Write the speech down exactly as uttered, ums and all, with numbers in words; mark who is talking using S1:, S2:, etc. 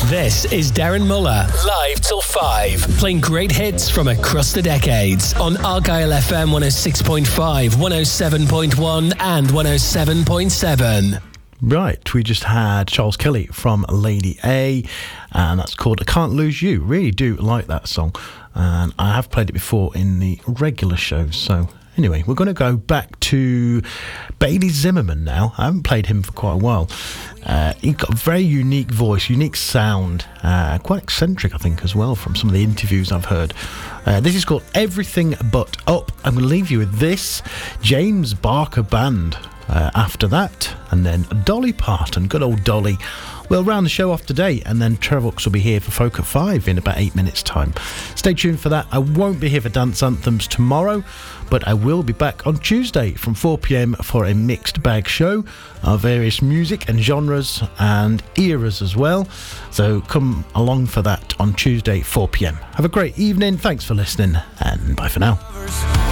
S1: This is Darren Muller, live till five, playing great hits from across the decades on Argyle F M one oh six point five, one oh seven point one and one oh seven point seven.
S2: Right, we just had Charles Kelly from Lady A, and that's called I Can't Lose You. Really do like that song, and I have played it before in the regular shows. So anyway, we're going to go back to Bailey Zimmerman now. I haven't played him for quite a while. Uh, he's got a very unique voice, unique sound, uh, quite eccentric, I think, as well, from some of the interviews I've heard. Uh, this is called Everything But Up. I'm going to leave you with this, James Barker Band. Uh, after that, and then Dolly Parton, good old Dolly. We'll round the show off today, and then Trevor will be here for Folk at Five in about eight minutes' time. Stay tuned for that. I won't be here for Dance Anthems tomorrow, but I will be back on Tuesday from four p.m. for a mixed bag show of various music and genres and eras as well. So come along for that on Tuesday, four p.m. Have a great evening. Thanks for listening, and bye for now.